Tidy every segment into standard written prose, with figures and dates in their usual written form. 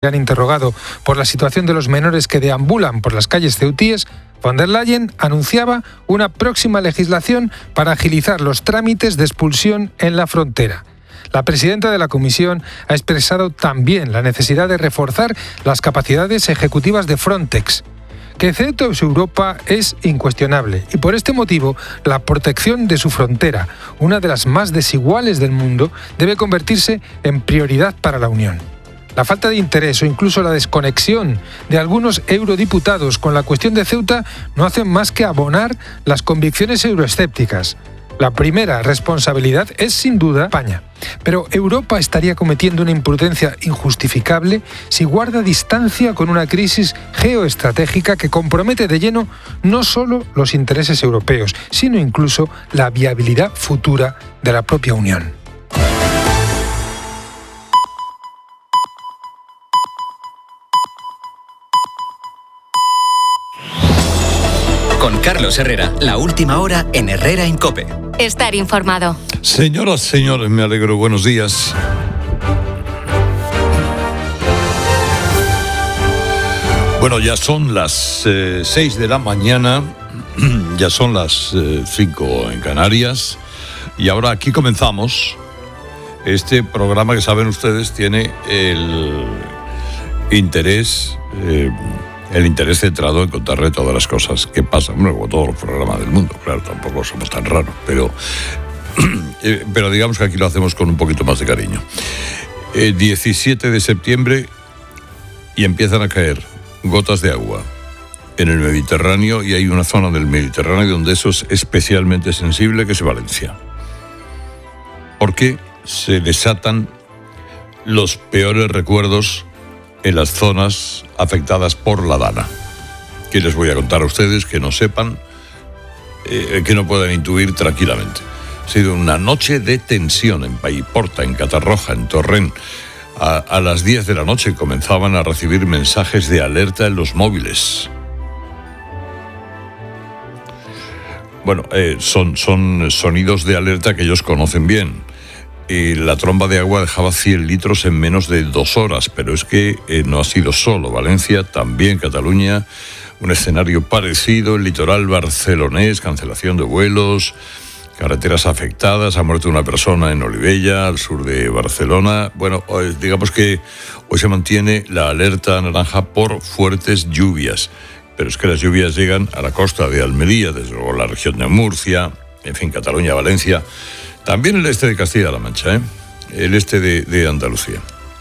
han interrogado por la situación de los menores que deambulan por las calles ceutíes, von der Leyen anunciaba una próxima legislación para agilizar los trámites de expulsión en la frontera. La presidenta de la Comisión ha expresado también la necesidad de reforzar las capacidades ejecutivas de Frontex. Que Ceuta es Europa es incuestionable y por este motivo la protección de su frontera, una de las más desiguales del mundo, debe convertirse en prioridad para la Unión. La falta de interés o incluso la desconexión de algunos eurodiputados con la cuestión de Ceuta no hacen más que abonar las convicciones euroescépticas. La primera responsabilidad es sin duda España. Pero Europa estaría cometiendo una imprudencia injustificable si guarda distancia con una crisis geoestratégica que compromete de lleno no solo los intereses europeos, sino incluso la viabilidad futura de la propia Unión. Con Carlos Herrera, la última hora en Herrera en COPE. Estar informado. Señoras, señores, me alegro. Buenos días. Bueno, ya son las 6 de la mañana, ya son las 5 en Canarias, y ahora aquí comenzamos. Este programa que saben ustedes tiene el interés centrado en contarle todas las cosas que pasan, bueno, como todos los programas del mundo, claro, tampoco somos tan raros, pero digamos que aquí lo hacemos con un poquito más de cariño. 17 de septiembre y empiezan a caer gotas de agua en el Mediterráneo, y hay una zona del Mediterráneo donde eso es especialmente sensible, que es Valencia, porque se desatan los peores recuerdos en las zonas afectadas por la Dana, que les voy a contar a ustedes que no sepan, que no puedan intuir tranquilamente. Ha sido una noche de tensión en Paiporta, en Catarroja, en Torrent. A las 10 de la noche comenzaban a recibir mensajes de alerta en los móviles. Bueno, son sonidos de alerta que ellos conocen bien. La tromba de agua dejaba 100 litros en menos de 2 horas, pero es que no ha sido solo Valencia, también Cataluña, un escenario parecido, el litoral barcelonés, cancelación de vuelos, carreteras afectadas, ha muerto una persona en Olivella, al sur de Barcelona. Bueno, digamos que hoy se mantiene la alerta naranja por fuertes lluvias, pero es que las lluvias llegan a la costa de Almería, desde luego la región de Murcia, en fin, Cataluña, Valencia. También el este de Castilla-La Mancha, el este de Andalucía.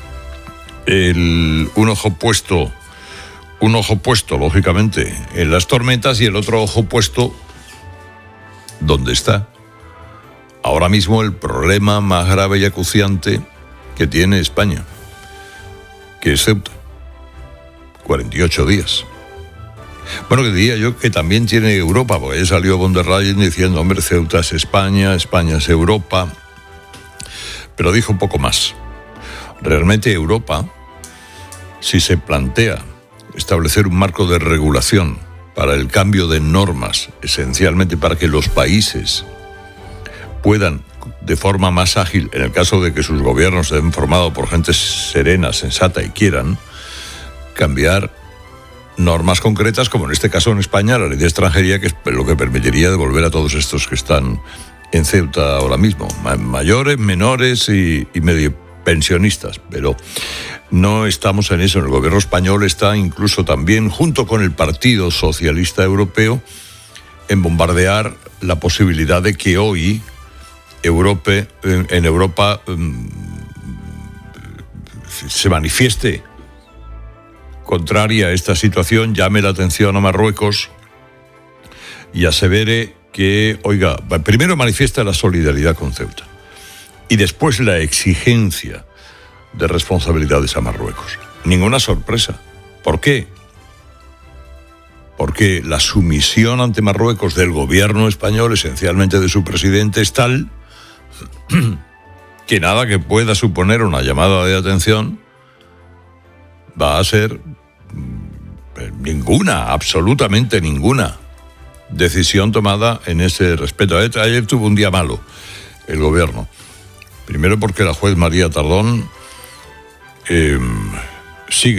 Un ojo puesto, lógicamente, en las tormentas, y el otro ojo puesto, ¿dónde está? Ahora mismo el problema más grave y acuciante que tiene España, que es Ceuta. 48 días. Bueno, que diría yo que también tiene Europa, porque salió von der Leyen diciendo, hombre, Ceuta es España, España es Europa, pero dijo un poco más. Realmente Europa, si se plantea establecer un marco de regulación para el cambio de normas, esencialmente para que los países puedan, de forma más ágil, en el caso de que sus gobiernos estén formados por gente serena, sensata y quieran, cambiar normas concretas, como en este caso en España, la ley de extranjería, que es lo que permitiría devolver a todos estos que están en Ceuta ahora mismo, mayores, menores y medio pensionistas, pero no estamos en eso. El gobierno español está incluso también, junto con el Partido Socialista Europeo, en bombardear la posibilidad de que hoy en Europa se manifieste contraria a esta situación, llame la atención a Marruecos y asevere que, oiga, primero manifiesta la solidaridad con Ceuta y después la exigencia de responsabilidades a Marruecos. Ninguna sorpresa. ¿Por qué? Porque la sumisión ante Marruecos del gobierno español, esencialmente de su presidente, es tal que nada que pueda suponer una llamada de atención va a ser absolutamente ninguna decisión tomada en ese respeto. Ayer tuvo un día malo el gobierno. Primero porque la juez María Tardón sigue